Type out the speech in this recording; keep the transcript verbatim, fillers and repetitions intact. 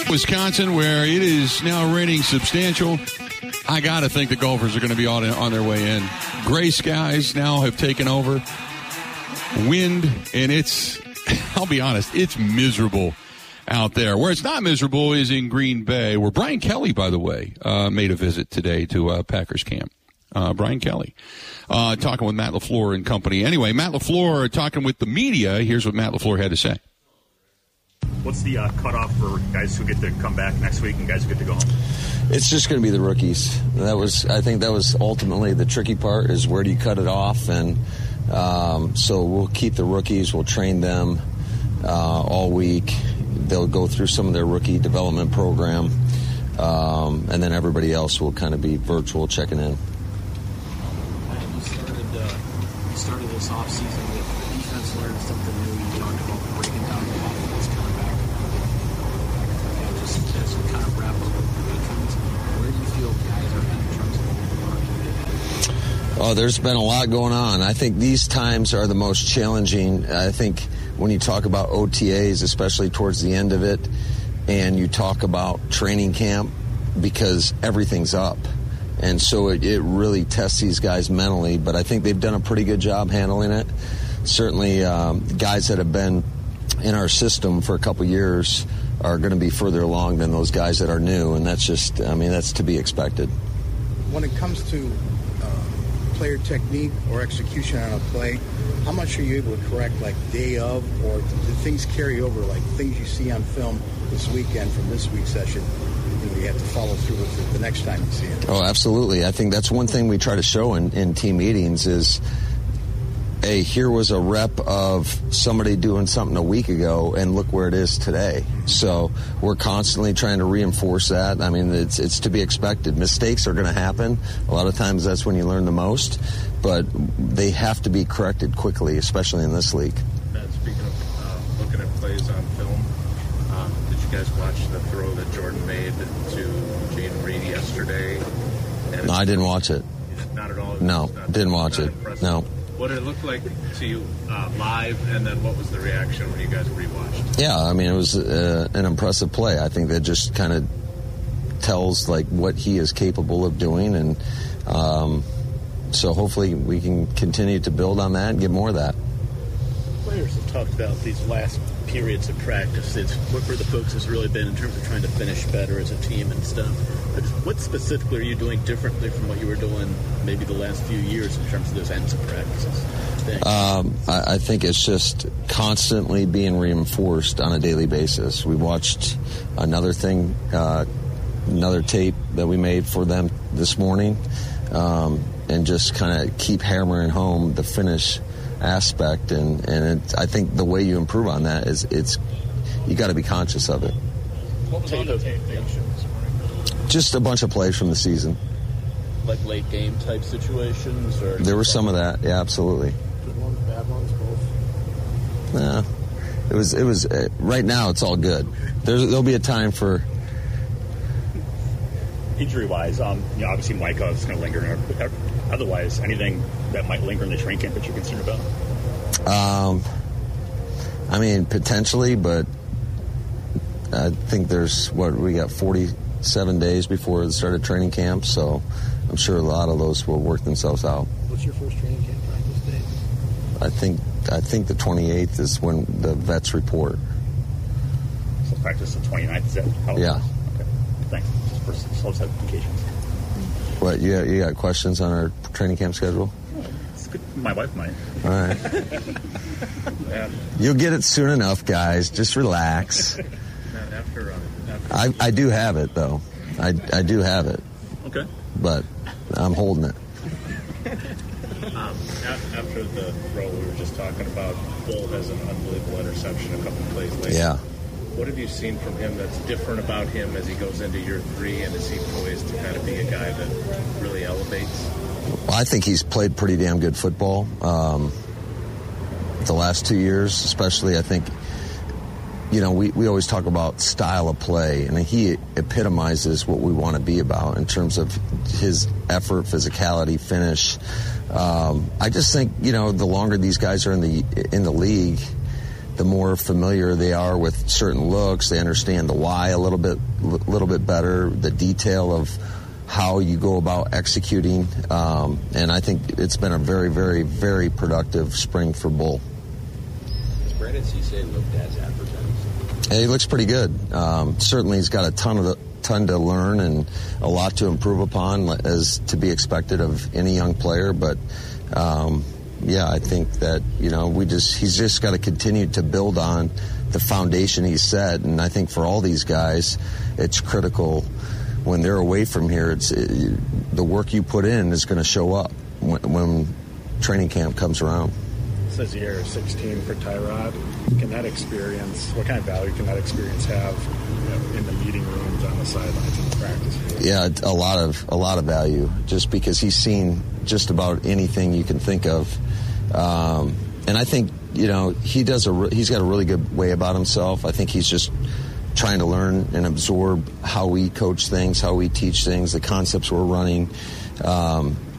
Wisconsin, where it is now raining substantial. I got to think the Gophers are going to be on, on their way in. Gray skies now have taken over. Wind, and it's, I'll be honest, it's miserable out there. Where it's not miserable is in Green Bay, where Brian Kelly, by the way, uh, made a visit today to uh, Packers camp. Uh, Brian Kelly, uh, talking with Matt LaFleur and company. Anyway, Matt LaFleur talking with the media. Here's what Matt LaFleur had to say. What's the uh, cutoff for guys who get to come back next week and guys who get to go home? It's just going to be the rookies. That was, I think, that was ultimately the tricky part. Is where do you cut it off? And um, so we'll keep the rookies. We'll train them uh, all week. They'll go through some of their rookie development program, um, and then everybody else will kind of be virtual checking in. You started, uh, you started this offseason with the defense learning something new. You talked about breaking down the offense coming back. Yeah, just as you kind of wrap up with the veterans, where do you feel guys are at in terms of what Oh, there's been a lot going on. I think these times are the most challenging. I think when you talk about O T As, especially towards the end of it, and you talk about training camp, because everything's up. And so it, it really tests these guys mentally, but I think they've done a pretty good job handling it. Certainly, um, guys that have been in our system for a couple years are going to be further along than those guys that are new, and that's just, I mean, that's to be expected. When it comes to uh, player technique or execution on a play, how much are you able to correct, like day of, or do things carry over, like things you see on film this weekend from this week's session? You know, you have to follow through with it the next time you see it. Oh, absolutely. I think that's one thing we try to show in, in team meetings is, hey, here was a rep of somebody doing something a week ago, and look where it is today. So we're constantly trying to reinforce that. I mean, it's it's to be expected. Mistakes are going to happen. A lot of times that's when you learn the most, but they have to be corrected quickly, especially in this league. Matt, speaking of uh, looking at plays on film, um, did you guys watch the throw that Jordan made to Jaden Reed yesterday? And No, I didn't watch it. Not at all? No, not, didn't watch it. Impressive. No. What did it look like to you uh, live, and then what was the reaction when you guys rewatched? Yeah, I mean, it was uh, an impressive play. I think that just kind of tells like what he is capable of doing, and um, so hopefully we can continue to build on that and get more of that. Players have talked about these last periods of practice. It's where the focus has really been in terms of trying to finish better as a team and stuff. But what specifically are you doing differently from what you were doing maybe the last few years in terms of those ends of practices? Um, I, I think it's just constantly being reinforced on a daily basis. We watched another thing, uh, another tape that we made for them this morning, um, and just kind of keep hammering home the finish aspect. And, and it, I think the way you improve on that is it's you got to be conscious of it. What was on the tape? Just a bunch of plays from the season. Like late game type situations? Or There was some of that, yeah, absolutely. Good ones, bad ones, both? Nah, it was, it was, uh, right now it's all good. There's, there'll be a time for... Injury-wise, um, you know, obviously Micah is going to linger. Otherwise, anything that might linger in the training camp that you're concerned about? Um, I mean, potentially, but I think there's, what, we got forty-seven days before the start of training camp, so I'm sure a lot of those will work themselves out. What's your first training camp practice date? I think I think the twenty-eighth is when the vets report. So practice the twenty-ninth, is that how it Yeah. works? Okay, thanks. Just for self certifications. What, you got, you got questions on our training camp schedule? It's good. My wife might. All right. Yeah. You'll get it soon enough, guys. Just relax. After, uh, after I, I do have it, though. I, I do have it. Okay. But I'm holding it. Um, after the throw, we were just talking about Bull has an unbelievable interception a couple plays later. Yeah. What have you seen from him that's different about him as he goes into year three, and is he poised to kind of be a guy that really elevates? Well, I think he's played pretty damn good football. Um, the last two years, especially, I think, you know, we, we always talk about style of play, and he epitomizes what we want to be about in terms of his effort, physicality, finish. Um, I just think, you know, the longer these guys are in the in the league, the more familiar they are with certain looks, they understand the why a little bit, little bit better, the detail of how you go about executing. Um, and I think it's been a very, very, very productive spring for Bull. Does Brandon Cisse look as advertised? He looks pretty good. Um, certainly he's got a ton of the, ton to learn and a lot to improve upon, as to be expected of any young player. But um, yeah, I think that, you know, we just he's just got to continue to build on the foundation he's set. And I think for all these guys, it's critical when they're away from here. It's it, the work you put in is going to show up when, when training camp comes around. It says year sixteen for Tyrod. Can that experience, what kind of value can that experience have, you know, in the meeting rooms, on the sidelines, in the practice field? Yeah, a lot of a lot of value, just because he's seen just about anything you can think of. Um, and I think, you know, he does a he's got a really good way about himself. I think he's just trying to learn and absorb how we coach things, how we teach things, the concepts we're running. Um,